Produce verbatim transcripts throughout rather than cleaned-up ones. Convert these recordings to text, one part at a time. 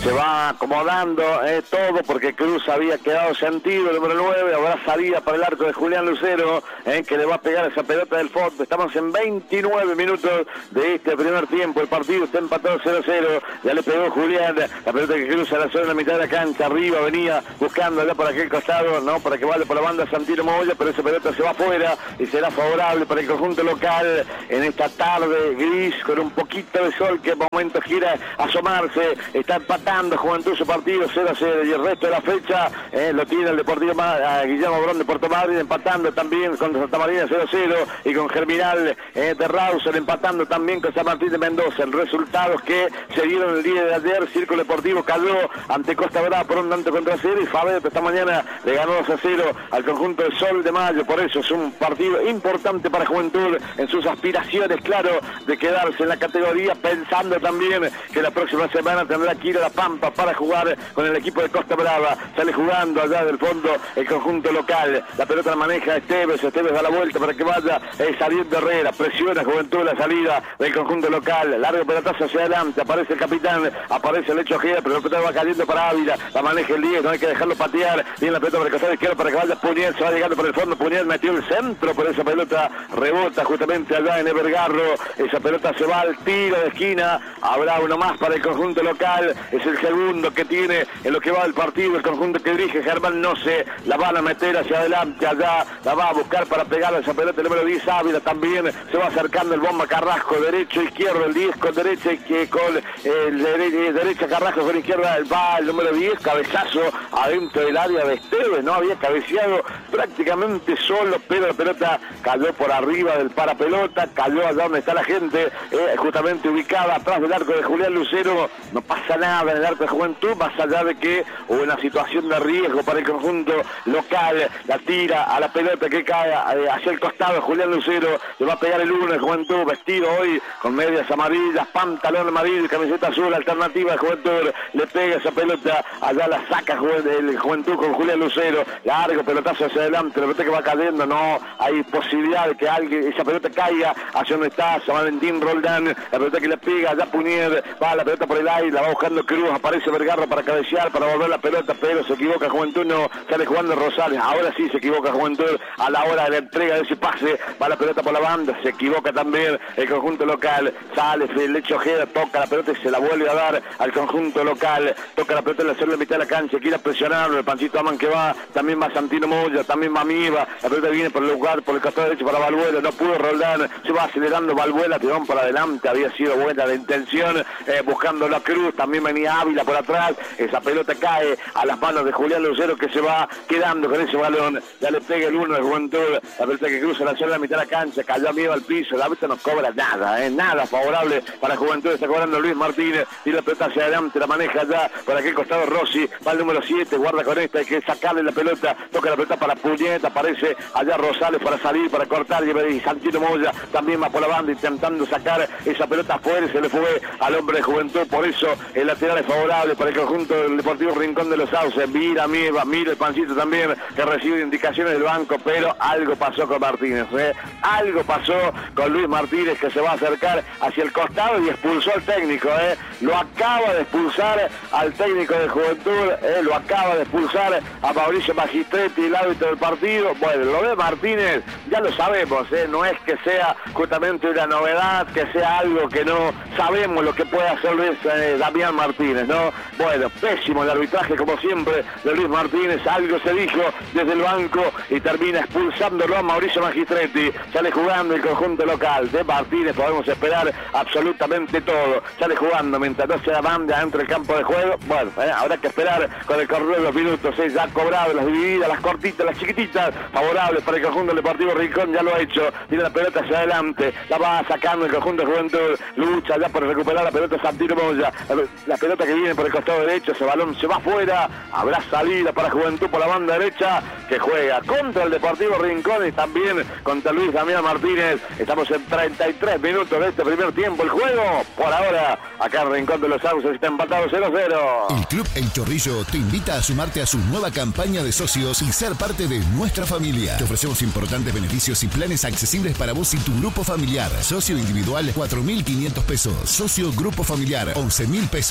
se va acomodando eh, todo porque Cruz había quedado sentido, el número nueve, habrá salida para el arco de Julián Lucero, eh, que le va a pegar esa pelota del fondo. Estamos en veintinueve minutos de este primer tiempo, el partido está empatado cero a cero, ya le pegó Julián, la pelota que cruza la zona en la mitad de la cancha, arriba venía buscando allá por aquel costado, no, para que vaya por la banda Santino Moya, pero esa pelota se va afuera y será favorable para el conjunto local en esta tarde gris con un poquito de sol que de momento quiere asomarse. Está empatando Juventud su partido cero a cero y el resto de la fecha eh, lo tiene el Deportivo Ma eh, Guillermo Brón de Puerto Madryn empatando también con Santa Marina cero a cero y con Germinal eh, de Rawson empatando también con San Martín de Mendoza. El resultado es que se dieron el día de ayer. Círculo Deportivo cayó ante Costa Brava por un tanto contra cero y Fabet esta mañana le ganó dos a cero al conjunto de Sol de Mayo. Por eso es un partido importante para Juventud en sus aspiraciones, claro, de quedarse en la categoría, pensando también que la próxima semana tendrá que ir a La Pampa para jugar con el equipo de Costa Brava. Sale jugando allá del fondo el conjunto local, la pelota la maneja Esteves, Esteves da la vuelta para que vaya eh, saliendo Herrera, presiona Juventud la salida del conjunto local, largo pelotazo hacia adelante, aparece el capitán, aparece el hecho Ojeda, pero la pelota va cayendo para Ávila, la maneja el diez, no hay que dejarlo patear, viene la pelota por el costado izquierdo para que vaya Puñal, se va llegando por el fondo, Puñal metió el centro, pero esa pelota rebota justamente allá en Evergarro, esa pelota se va al tiro de esquina, habrá uno más para el conjunto local, es el segundo que tiene en lo que va el partido, el conjunto que dirige Germán Noce, la van a meter hacia adelante, allá la va a buscar para pegar a esa pelota, el número diez Ávila también, se va acercando el bomba Carrasco, derecho, izquierdo, el diez con derecha, y que con el dere derecha Carrasco, con izquierda va el número diez, cabezazo adentro del área de Esteves, no había cabeceado prácticamente solo, pero la pelota cayó por arriba del parapelota, cayó allá donde está la gente, eh, justamente ubicada atrás del arco de Julián Lucero. No pasa nada en el arco de Juventud, más allá de que hubo una situación de riesgo para el conjunto local, la tira a la pelota que cae eh, hacia el costado de Julián Lucero, le va a pegar el uno de Juventud, vestido hoy con medias amarillas, pantalón amarillo, camiseta azul, alternativa de Juventud, le pega esa pelota, allá la saca el Juventud con Julián Lucero, largo pelotazo hacia adelante, la pelota que va cayendo, no hay posibilidad de que alguien, esa pelota caiga hacia donde está San Valentín Roldán, la pelota que le pega, allá Punier, va la pelota por el aire, la va buscando Cruz, aparece Vergarro para cabecear, para volver la pelota, pero se equivoca Juventud, no, sale jugando Rosales, ahora sí se equivoca Juventud, a la hora de la entrega de ese pase, va la pelota por la banda, se equivoca también el conjunto local, sale el hecho Ojeda, toca la pelota y se la vuelve a dar al conjunto local, toca la pelota en la segunda mitad de la cancha, quiere presionarlo, el Pancito Aman que va, también va Santino Moya, también va Miva, la pelota viene por el lugar, por el costado derecho para Balbuena, no pudo Roldán, se va acelerando Balbuena, tirón para adelante, había sido buena la intención, eh, buscando la Cruz, también venía Ávila por atrás, esa pelota cae a las manos de Julián Lucero que se va quedando con ese balón, ya le pega el uno de Juventud, la pelota que cruza la zona de la mitad de la cancha, cayó Miva al piso, la pelota no cobra nada, eh, nada favorable para Juventud, está cobrando Luis Martínez, y la pelota hacia adelante, la maneja ya por aquel costado Rossi, va el número siete, guarda con esta, hay que sacarle la pelota, toca la pelota para Puñeta, aparece allá Rosales para salir, para cortar, y Santino Moya también va por la banda intentando sacar esa pelota afuera, se le fue al hombre de Juventud, por eso el lateral es favorable para el conjunto del Deportivo Rincón de los Sauces, mira, mira, mira el Pancito también, que recibe indicaciones del banco, pero algo pasó con Martínez, ¿eh? algo pasó con Luis Martínez, que se va a acercar hacia el costado y expulsó al técnico, ¿eh? lo acaba de expulsar al técnico de Juventud, ¿eh? lo acaba de expulsar a Mauricio Magistretti, el árbitro del partido. Bueno, lo de Martínez ya lo sabemos, ¿eh? no es que sea justamente una novedad, que sea algo que no sabemos lo que puede hacer Luis, eh, Damián Martínez, ¿no? Bueno, pésimo el arbitraje como siempre de Luis Martínez, algo se dijo desde el banco y termina expulsándolo a Mauricio Magistretti, sale jugando el conjunto local de Martínez, podemos esperar absolutamente todo, sale jugando mientras no se la manda dentro del campo de juego, bueno, eh, habrá que esperar con el correr de los minutos, eh, ya ha cobrado las divididas, las cortitas, las chiquititas, favorables para el conjunto del Deportivo Rincón, ya lo ha hecho, tiene la pelota hacia adelante, la va sacando el conjunto de Juventud, lucha ya por recuperar la pelota Santino Moya, la, la pelota que viene por el costado derecho, ese balón se va afuera, habrá salida para Juventud por la banda derecha, que juega contra el Deportivo Rincón y también contra Luis Damián Martínez. Estamos en treinta y tres minutos de este primer tiempo, el juego, por ahora, acá en Rincón de los Sauces está empatado cero a cero. El Club El Chorrillo te invita a sumarte a su nueva campaña de socios y ser parte de nuestra familia. Te ofrecemos importantes beneficios y planes accesibles para vos y tu grupo familiar. Socio individual, cuatro mil quinientos pesos. Socio grupo familiar, once mil pesos.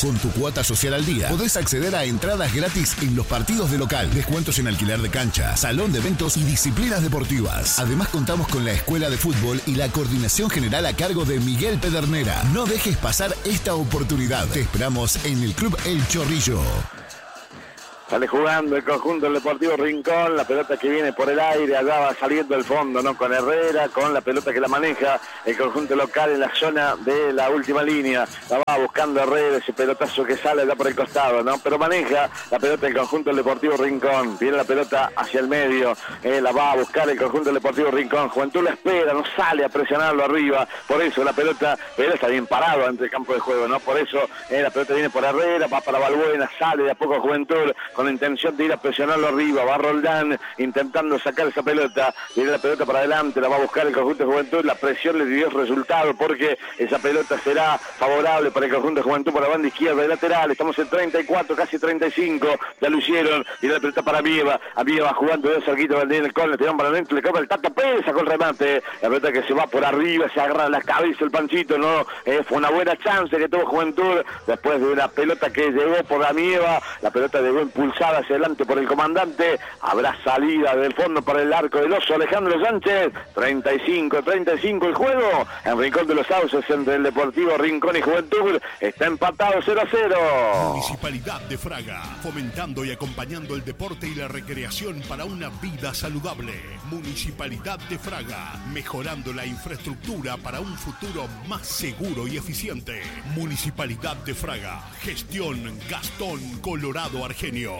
con tu cuota social al día, podés acceder a entradas gratis en los partidos de local, descuentos en alquiler de cancha, salón de eventos y disciplinas deportivas. Además contamos con la escuela de fútbol y la coordinación general a cargo de Miguel Pedernera. No dejes pasar esta oportunidad. Te esperamos en el Club El Chorrillo. Sale jugando el conjunto del Deportivo Rincón, la pelota que viene por el aire, allá va saliendo el fondo, ¿no? Con Herrera, con la pelota que la maneja el conjunto local en la zona de la última línea. La va buscando Herrera, ese pelotazo que sale allá por el costado, ¿no? Pero maneja la pelota el conjunto del Deportivo Rincón. Viene la pelota hacia el medio, eh, la va a buscar el conjunto del Deportivo Rincón. Juventud la espera, no sale a presionarlo arriba. Por eso la pelota, pero está bien parado ante el campo de juego, ¿no? Por eso eh, la pelota viene por Herrera, va para Balbuena, sale de a poco Juventud con la intención de ir a presionarlo arriba. Va Roldán intentando sacar esa pelota, viene la pelota para adelante, la va a buscar el conjunto de Juventud. La presión le dio el resultado porque esa pelota será favorable para el conjunto de Juventud por la banda izquierda y lateral. Estamos en treinta y cuatro, casi treinta y cinco, ya lo hicieron. Viene la pelota para Mieva, a Mieva jugando de cerquito en el córner, tiran para adentro, le cobra el Tato Pérez con el remate. La pelota que se va por arriba, se agarra la cabeza el Panchito, no, eh, fue una buena chance que tuvo Juventud después de una pelota que llegó por la Mieva. La pelota llegó impulsada hacia adelante por el comandante. Habrá salida del fondo para el arco del oso Alejandro Sánchez. treinta y cinco, treinta y cinco el juego en Rincón de los Sauces entre el Deportivo Rincón y Juventud. Está empatado cero a cero. Municipalidad de Fraga, fomentando y acompañando el deporte y la recreación para una vida saludable. Municipalidad de Fraga, mejorando la infraestructura para un futuro más seguro y eficiente. Municipalidad de Fraga, gestión Gastón Colorado Argenio.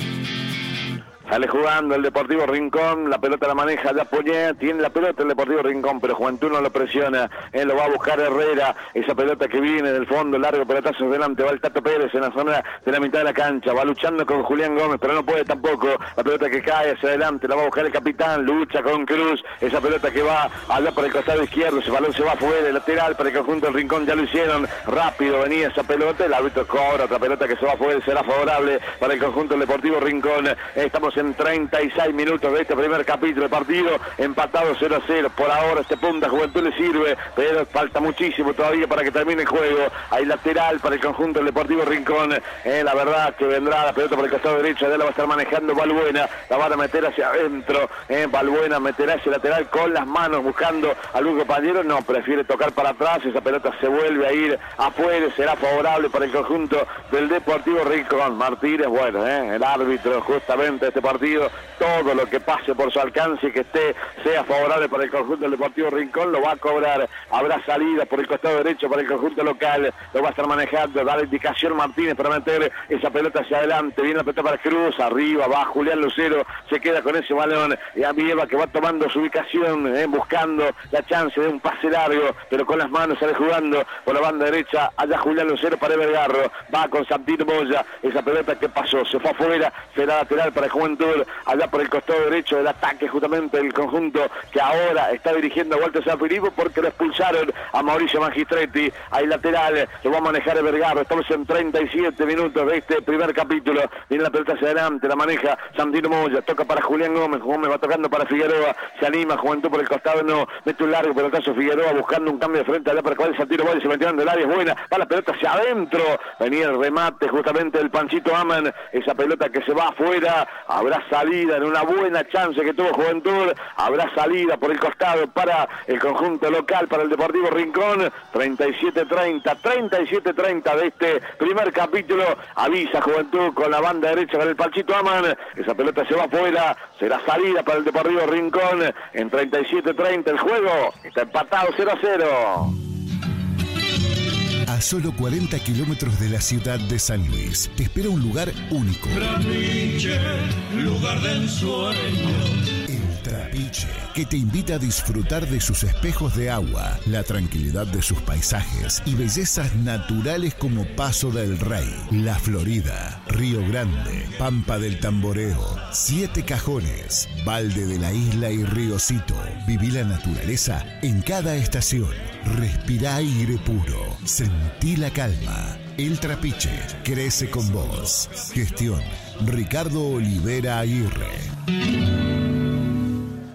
Sale jugando el Deportivo Rincón, la pelota la maneja ya Poñé, tiene la pelota el Deportivo Rincón, pero Juventud no lo presiona, él lo va a buscar Herrera, esa pelota que viene del fondo, largo pelotazo delante, va el Tato Pérez en la zona de la mitad de la cancha, va luchando con Julián Gómez, pero no puede tampoco, la pelota que cae hacia adelante, la va a buscar el capitán, lucha con Cruz, esa pelota que va allá por el costado izquierdo, ese balón se va afuera, el lateral para el conjunto del Rincón, ya lo hicieron, rápido venía esa pelota, el árbitro cobra otra pelota que se va afuera, será favorable para el conjunto del Deportivo Rincón. Estamos en treinta y seis minutos de este primer capítulo de partido, empatado cero a cero. Por ahora este punta Juventud le sirve, pero falta muchísimo todavía para que termine el juego. Hay lateral para el conjunto del Deportivo Rincón, eh, la verdad que vendrá la pelota por el costado derecho, ya la va a estar manejando Balbuena, la van a meter hacia adentro, eh, Balbuena meterá ese lateral con las manos buscando a algún compañero, no, prefiere tocar para atrás, esa pelota se vuelve a ir afuera, será favorable para el conjunto del Deportivo Rincón. Martínez, bueno, eh, el árbitro justamente de este partido, todo lo que pase por su alcance y que esté sea favorable para el conjunto del Deportivo Rincón lo va a cobrar. Habrá salida por el costado derecho para el conjunto local, lo va a estar manejando, da la indicación Martínez para meter esa pelota hacia adelante, viene la pelota para Cruz, arriba va Julián Lucero, se queda con ese balón y a Mieva que va tomando su ubicación, eh, buscando la chance de un pase largo, pero con las manos sale jugando por la banda derecha, allá Julián Lucero para Evergarro, va con Santino Moya, esa pelota que pasó, se fue afuera, será lateral para Juventud, allá por el costado derecho del ataque justamente el conjunto que ahora está dirigiendo a Walter San Filipo porque lo expulsaron a Mauricio Magistretti. Hay lateral, lo va a manejar el Vergaro. Estamos en treinta y siete minutos de este primer capítulo. Viene la pelota hacia adelante, la maneja Santino Moya, toca para Julián Gómez, Gómez va tocando para Figueroa, se anima, Juventud por el costado, no, mete un largo pelotazo Figueroa buscando un cambio de frente allá para cual Santino Moya se metió en el área, es buena, va la pelota hacia adentro, venía el remate justamente del Panchito Aman, esa pelota que se va afuera, habrá salida en una buena chance que tuvo Juventud, habrá salida por el costado para el conjunto local, para el Deportivo Rincón. Treinta y siete treinta, treinta y siete treinta de este primer capítulo, avisa Juventud con la banda derecha con el Panchito Aman, esa pelota se va afuera, será salida para el Deportivo Rincón. En treinta y siete treinta el juego está empatado cero a cero. A solo cuarenta kilómetros de la ciudad de San Luis, te espera un lugar único. Trapiche, lugar de ensueño. El Trapiche, que te invita a disfrutar de sus espejos de agua, la tranquilidad de sus paisajes y bellezas naturales como Paso del Rey, La Florida, Río Grande, Pampa del Tamboreo, Siete Cajones, Valde de la Isla y Riocito. Viví la naturaleza en cada estación. Respirá aire puro. Sentí la calma. El Trapiche crece con vos. Gestión Ricardo Olivera Aguirre.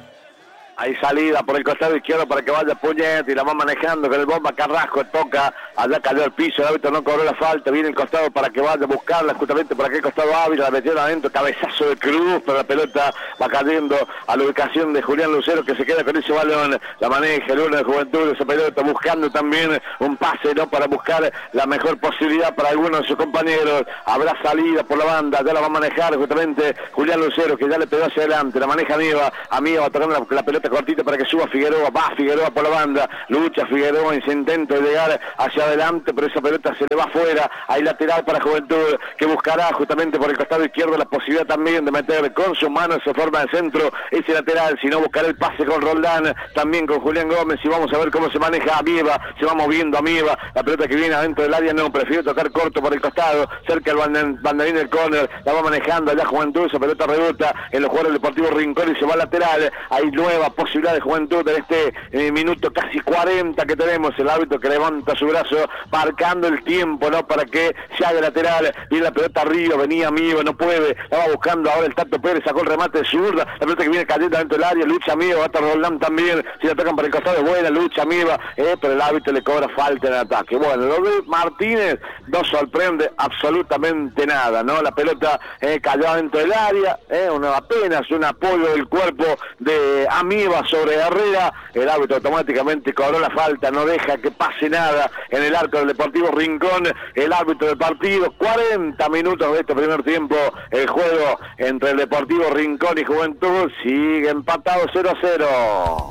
Hay salida por el costado izquierdo para que vaya Puñet y la va manejando con el bomba Carrasco, toca allá cayó al piso, el árbitro no cobró la falta, viene el costado para que vaya a buscarla, justamente por aquel costado Ávila, la metió adentro, cabezazo de Cruz, pero la pelota va cayendo a la ubicación de Julián Lucero, que se queda con ese balón, la maneja el uno de Juventud, esa pelota buscando también un pase, ¿no?, para buscar la mejor posibilidad para algunos de sus compañeros. Habrá salida por la banda, ya la va a manejar justamente Julián Lucero, que ya le pegó hacia adelante, la maneja Amieva, Amieva va tocando la, la pelota cortita para que suba Figueroa, va Figueroa por la banda, lucha Figueroa en su intento de llegar hacia adelante, pero esa pelota se le va afuera, hay lateral para Juventud, que buscará justamente por el costado izquierdo la posibilidad también de meter con sus manos esa forma de centro, ese lateral, si no buscará el pase con Roldán, también con Julián Gómez, y vamos a ver cómo se maneja Amieva, se va moviendo Amieva, la pelota que viene adentro del área no, prefiere tocar corto por el costado, cerca del banderín del córner, la va manejando allá Juventud, esa pelota rebota en los jugadores del Deportivo Rincón y se va al lateral, hay nueva posibilidad de Juventud en este eh, minuto casi cuarenta que tenemos, el árbitro que levanta su brazo, marcando el tiempo, ¿no?, para que se haga lateral, viene la pelota arriba, venía Amieva, no puede, la va buscando ahora el Tato Pérez, sacó el remate de zurda, la pelota que viene cayendo dentro del área, lucha Amieva, va a estar Roldán también, si la tocan para el costado es buena, lucha Amieva, eh, pero el árbitro le cobra falta en el ataque. Bueno, lo de Martínez no sorprende absolutamente nada, ¿no? La pelota eh, cayó dentro del área, eh, una, apenas un apoyo del cuerpo de Amieva sobre Herrera, el árbitro automáticamente cobró la falta, no deja que pase nada en el arco del Deportivo Rincón, el árbitro del partido, cuarenta minutos de este primer tiempo, el juego entre el Deportivo Rincón y Juventud sigue empatado cero a cero.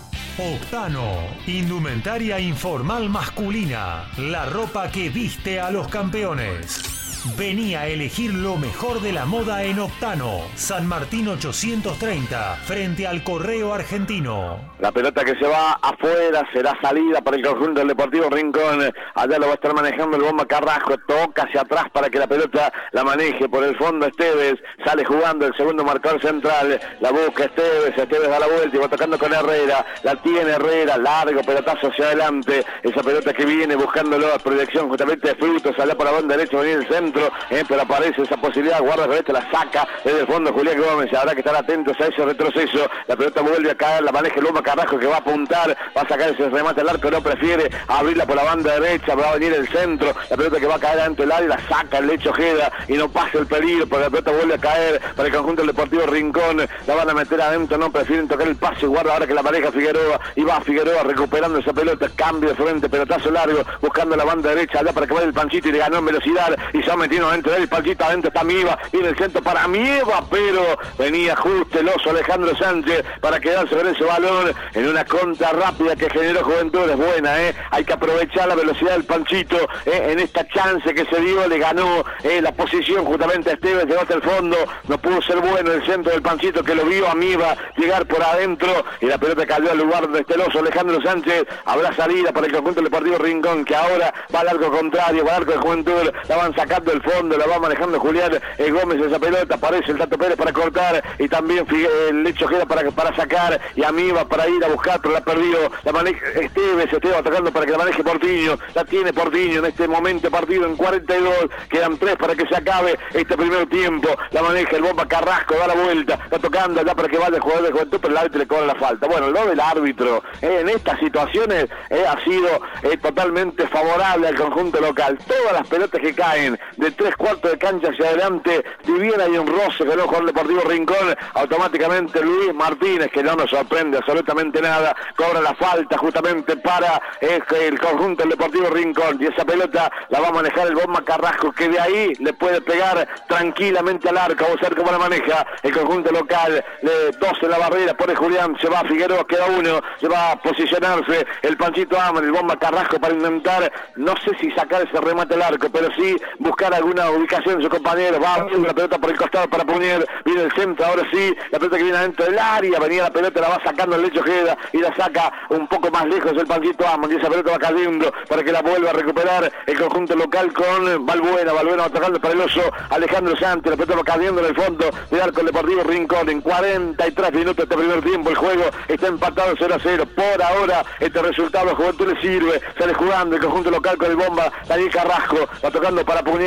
Octano, indumentaria informal masculina, la ropa que viste a los campeones. Vení a elegir lo mejor de la moda en Octano, San Martín ochocientos treinta, frente al Correo Argentino. La pelota que se va afuera será salida para el conjunto del Deportivo Rincón, allá lo va a estar manejando el Bomba Carrasco, toca hacia atrás para que la pelota la maneje por el fondo Esteves, sale jugando el segundo marcador central, la busca Esteves, Esteves da la vuelta y va tocando con Herrera, la tiene Herrera, largo pelotazo hacia adelante, esa pelota que viene buscándolo a proyección justamente de Frutos, allá por la banda derecha, venir el centro, Eh, pero aparece esa posibilidad, guarda la la saca desde el fondo Julián Gómez, habrá que estar atentos a ese retroceso, la pelota vuelve a caer, la maneja el Bomba Carrasco que va a apuntar, va a sacar ese remate al arco, no prefiere abrirla por la banda derecha, va a venir el centro, la pelota que va a caer dentro del área, la saca el Lecho Ojeda y no pasa el peligro, porque la pelota vuelve a caer para el conjunto del Deportivo Rincón, la van a meter adentro, no prefieren tocar el pase, guarda ahora que la maneja Figueroa, y va Figueroa recuperando esa pelota, cambio de frente, pelotazo largo, buscando la banda derecha allá para que vaya el Panchito y le ganó en velocidad y se ha metido dentro de él, el Panchito adentro está Amieva, y en el centro para Amieva, pero venía justo el oso Alejandro Sánchez para quedarse con ese balón en una contra rápida que generó Juventud, es buena, eh, hay que aprovechar la velocidad del Panchito, eh, en esta chance que se dio, le ganó eh, la posición justamente a Esteves, llegó hasta el fondo, no pudo ser bueno el centro del Panchito que lo vio a Amieva llegar por adentro, y la pelota cayó al lugar de este oso Alejandro Sánchez, habrá salida para el conjunto del Deportivo Rincón, que ahora va al arco contrario, va al arco de Juventud, la van sacando del fondo, la va manejando Julián eh, Gómez esa pelota, aparece el Tato Pérez para cortar, y también el Lecho Ojeda para, para sacar, y Amieva para ir a buscar, pero la perdió, la maneja Esteves, Esteves atacando para que la maneje Portiño, la tiene Portiño en este momento partido en cuarenta y dos, quedan tres para que se acabe este primer tiempo, la maneja el Bomba Carrasco, da la vuelta, está tocando allá para que vaya el jugador de Juventud, pero el árbitro le cobra la falta. Bueno, lo del árbitro eh, en estas situaciones eh, ha sido eh, totalmente favorable al conjunto local, todas las pelotas que caen de tres cuartos de cancha hacia adelante, si bien hay un roce con el jugador Deportivo Rincón, automáticamente Luis Martínez, que no nos sorprende absolutamente nada, cobra la falta justamente para eh, el conjunto del Deportivo Rincón, y esa pelota la va a manejar el Bomba Carrasco, que de ahí le puede pegar tranquilamente al arco, vamos a ver cómo la maneja el conjunto local, le, dos en la barrera, pone Julián, se va Figueroa, queda uno, se va a posicionarse el Panchito Amor, el Bomba Carrasco para intentar, no sé si sacar ese remate al arco, pero sí buscar alguna ubicación de su compañero, va abriendo la pelota por el costado para Puñer, viene el centro, ahora sí, la pelota que viene adentro del área, venía la pelota, la va sacando el Lecho Ojeda y la saca un poco más lejos el Panchito Amor, y esa pelota va cayendo para que la vuelva a recuperar el conjunto local con Balbuena, Balbuena va tocando para el oso Alejandro Sánchez, la pelota va cayendo en el fondo del arco del Deportivo Rincón, en cuarenta y tres minutos de este primer tiempo, el juego está empatado cero a cero, por ahora este resultado a Juventud le sirve, sale jugando el conjunto local con el Bomba, Daniel Carrasco, va tocando para Puñer,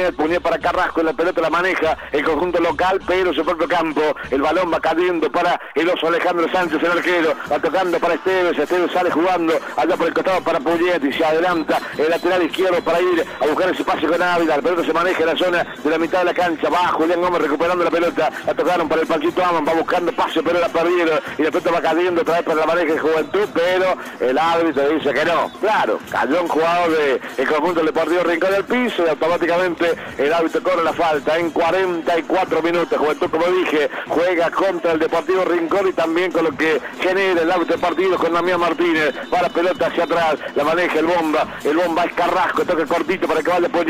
Puñet, Puñet para Carrasco, la pelota la maneja el conjunto local, pero su propio campo, el balón va cayendo para el oso Alejandro Sánchez, el arquero, va tocando para Esteves, Esteves sale jugando allá por el costado para Puñet y se adelanta el lateral izquierdo para ir a buscar ese pase con Ávila, la pelota se maneja en la zona de la mitad de la cancha, va Julián Gómez recuperando la pelota, la tocaron para el Panchito Aman, va buscando pase, pero la perdieron y la pelota va cayendo otra vez para la maneja de Juventud, pero el árbitro dice que no, claro, cayó un jugador del conjunto del Deportivo Rincón del piso y automáticamente el árbitro corre la falta en cuarenta y cuatro minutos. Juventud, como dije, juega contra el Deportivo Rincón y también con lo que genera el árbitro de partido con Damián Martínez, va la pelota hacia atrás, la maneja el Bomba, el Bomba es Carrasco, toca cortito para que vaya